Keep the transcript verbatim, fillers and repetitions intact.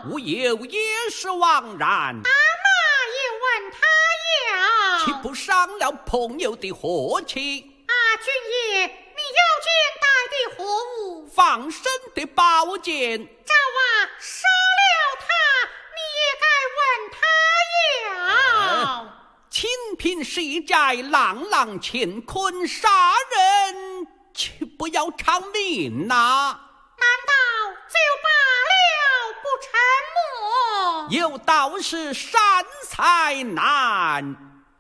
吾有也是枉然。 阿妈也问他要， 岂不伤了朋友的和气？ 啊，君爷，你腰间带的何物？ 放生的宝剑。 赵娃杀了他，你也该问他要。 呃清贫是债，朗朗乾坤，杀人岂不要偿命呐、 难道就罢了，不沉默？ 有道是善财难